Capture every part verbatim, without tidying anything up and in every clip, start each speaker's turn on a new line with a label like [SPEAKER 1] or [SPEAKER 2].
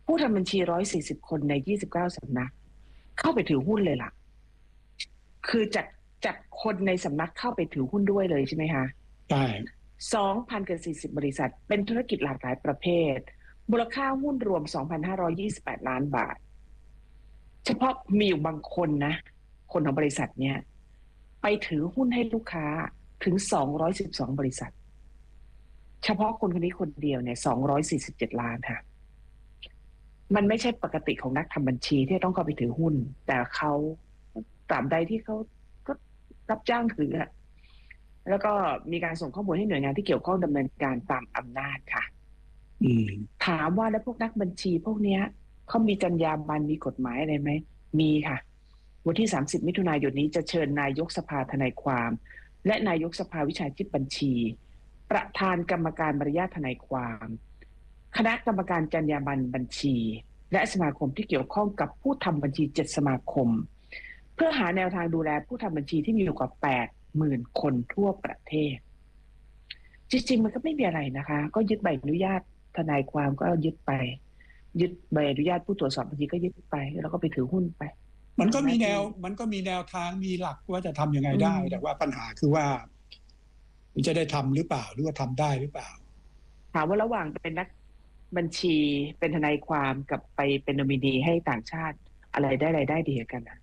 [SPEAKER 1] ผู้ทำบัญชีร้อยสี่สิบคนในยี่สิบเก้าสำนักเข้าไปถือหุ้นเลยล่ะคือจัดจัดคนในสำนักเข้าไปถือหุ้นด้วยเลยใช่ไหมคะ
[SPEAKER 2] ใช่
[SPEAKER 1] สองพันกับสี่สิบบริษัทเป็นธุรกิจหลากหลายประเภทมูลค่าหุ้นรวม สองพันห้าร้อยยี่สิบแปด ล้านบาทเฉพาะมีอยู่บางคนนะคนของบริษัทเนี่ยไปถือหุ้นให้ลูกค้าถึงสองร้อยสิบสองบริษัทเฉพาะคนคนนี้คนเดียวเนี่ยสองร้อยสี่สิบเจ็ดล้านค่ะมันไม่ใช่ปกติของนักทำบัญชีที่ต้องเข้าไปถือหุ้นแต่เขาตราบใดที่เขาก็รับจ้างถืออะแล้วก็มีการส่งข้อมูลให้หน่วยงานที่เกี่ยวข้องดำเนินการตามอำนาจค่ะถามว่าแล้วพวกนักบัญชีพวกเนี้ยเขามีจรรยาบรรณมีกฎหมายอะไรไหมมีค่ะวันที่สามสิบมิถุนายนนี้จะเชิญนายกสภาทนายความและนายกสภาวิชาชีพบัญชีประธานกรรมการมารยาททนายความคณะกรรมการจรรยาบรรณบัญชีและสมาคมที่เกี่ยวข้องกับผู้ทำบัญชีเจ็ดสมาคมเพื่อหาแนวทางดูแลผู้ทำบัญชีที่มีอยู่กว่าแปดหมื่นคนทั่วประเทศจริงๆมันก็ไม่มีอะไรนะคะก็ยึดใบอนุญาตทนายความก็ยึดไปยึดใบอนุญาตผู้ตรวจสอบบัญชีก็ยึดไปแล้วก็ไปถือหุ้นไป
[SPEAKER 2] มันก็มีแนวมันก็มีแนวทางมีหลักว่าจะทำยังไงได้แต่ว่าปัญหาคือว่ามันจะได้ทำหรือเปล่าหรือว่าทำได้หรือเปล่า
[SPEAKER 1] ถามว่าระหว่างเป็นนักบัญชีเป็นทนายความกับไปเป็นโนมินีให้ต่างชาติอะไรได้อะไรได้ดีกันนะ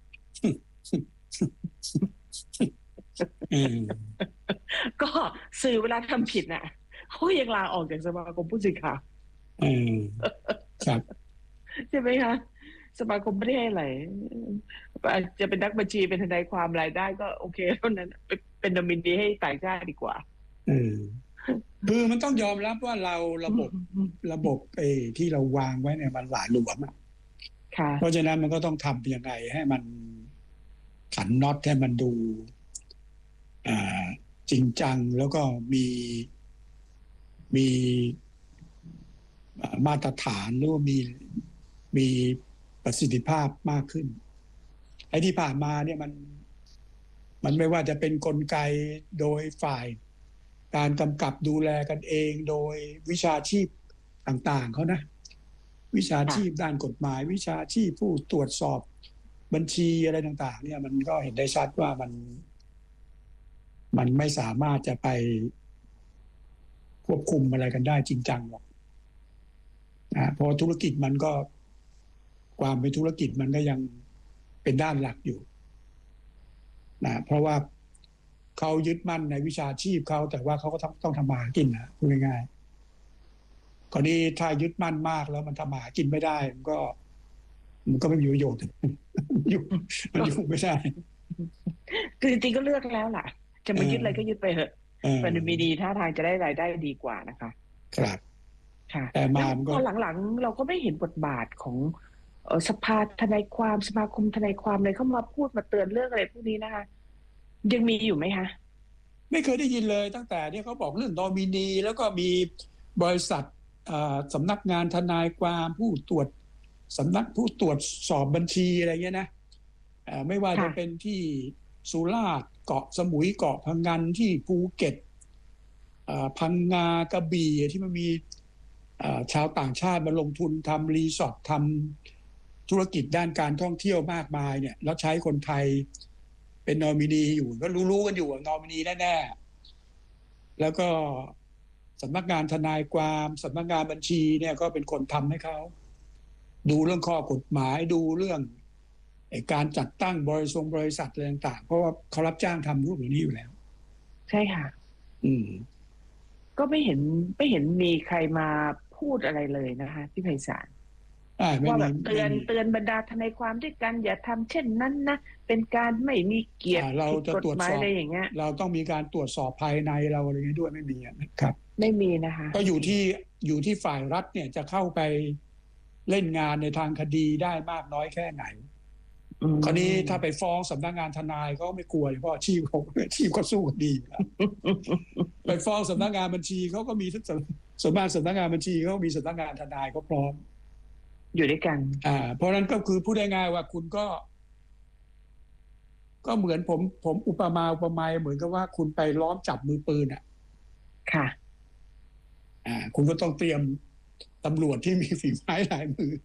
[SPEAKER 1] ก็สื่อเวลาทำผิดน่ะเขายังลาออกจากสมาคมผู้สื่อข่าว
[SPEAKER 2] ครับ
[SPEAKER 1] ใช่ไหมคะสมาคมไม่ได้ให้อะไรจะเป็นนักบัญชีเป็นทนายความรายได้ก็โอเคเท่านั้นเป็นโนมินีให้ต่างชาติดีกว่า
[SPEAKER 2] คือมันต้องยอมรับว่าเราระบบระบบไอ้ที่เราวางไว้เนี่ยมันหลายหลวมอ่ะเพราะฉะนั้นมันก็ต้องทำยังไงให้มันขันน็อตให้มันดูอ่าจริงจังแล้วก็มีมีมาตรฐานหรือว่ามีมีประสิทธิภาพมากขึ้นไอ้ที่ผ่านมาเนี่ยมันมันไม่ว่าจะเป็นกลไกโดยฝ่ายการกำกับดูแลกันเองโดยวิชาชีพต่างๆเขานะวิชาชีพด้านกฎหมายวิชาชีพผู้ตรวจสอบบัญชีอะไรต่างๆเนี่ยมันก็เห็นได้ชัดว่ามันมันไม่สามารถจะไปควบคุมอะไรกันได้จริงจังหรอกนะเพราะธุรกิจมันก็ความเป็นธุรกิจมันก็ยังเป็นด้านหลักอยู่นะเพราะว่าเขายึดมั่นในวิชาชีพเขาแต่ว่าเขาก็ต้องทำมาหากินนะพูดง่ายๆคราวนี้ถ้ายึดมั่นมากแล้วมันทำมาหากินไม่ได้มันก็มันก็ไม่มีประโยชน์อยู่มันอยู่ไม่ได้
[SPEAKER 1] คือจริงๆก็เลือกแล้วล่ะจะมายึดอะไรก็ยึดไปเถอะมันมีดีท่าทางจะได้รายได้ดีกว่านะคะ
[SPEAKER 2] ครับ
[SPEAKER 1] ค่ะแต่มาพอหลังๆเราก็ไม่เห็นบทบาทของสภาทนายความสมาคมทนายความเลยเข้ามาพูดมาเตือนเรื่องอะไรพวกนี้นะคะยังมีอยู่ไหมคะ
[SPEAKER 2] ไม่เคยได้ยินเลยตั้งแต่ที่เขาบอกเรื่องนอมินีแล้วก็มีบริษัทสำนักงานทนายความผู้ตรวจสำนักผู้ตรวจสอบบัญชีอะไรเงี้ยนะไม่ว่าจะเป็นที่สุราษฎร์เกาะสมุยเกาะพังงานที่ภูเก็ตพังงากระบี่ที่มันมีชาวต่างชาติมาลงทุนทำรีสอร์ททำธุรกิจด้านการท่องเที่ยวมากมายเนี่ยแล้วใช้คนไทยเป็นนอมินีอยู่ก็รู้ๆกันอยู่ว่านอมินีแน่ๆแล้วก็สำนักงานทนายความสำนักงานบัญชีเนี่ยก็เป็นคนทำให้เขาดูเรื่องข้อกฎหมายดูเรื่องการจัดตั้งบริษัทบริษัทอะไรต่างๆเพราะว่าเขารับจ้างทำรูปแบบนี้อยู่แล้ว
[SPEAKER 1] ใช่ค่ะ
[SPEAKER 2] อืม
[SPEAKER 1] ก็ไม่เห็นไม่เห็นมีใครมาพูดอะไรเลยนะคะพี่ไพศาลว่าแบบเตือนเตือนบรรดาทนายความด้วยกันอย่าทำเช่นนั้นนะเป็นการไม่มีเกียรติผิดกฎหมายอะไรอย่างเงี้ย
[SPEAKER 2] เราต้องมีการตรวจสอบภายในเราอะไรอย่างนี้ด้วยไม่มีนะครับ
[SPEAKER 1] ไม่มีนะคะ
[SPEAKER 2] ก็อยู่ที่อยู่ที่ฝ่ายรัฐเนี่ยจะเข้าไปเล่นงานในทางคดีได้มากน้อยแค่ไหนคราวนี้ถ้าไปฟ้องสำนักงานทนายก็ไม่กลัวเพราะอาชีพเขาอาชีพเขาสู้คดีแล้วไปฟ้องสำนักงานบัญชีเขาก็มีส่วนมากสำนักงานบัญชีเขามีสำนักงานทนายเขาพร้อม
[SPEAKER 1] อยู่ด้วยกัน
[SPEAKER 2] อ่าเพราะนั้นก็คือพูดได้ง่ายว่าคุณก็ก็เหมือนผมผมอุปมาอุปไมยเหมือนกับว่าคุณไปล้อมจับมือปืนอ่ะ
[SPEAKER 1] ค่ะ
[SPEAKER 2] อ่าคุณก็ต้องเตรียมตำรวจที่มีฝีไม้ลายมือ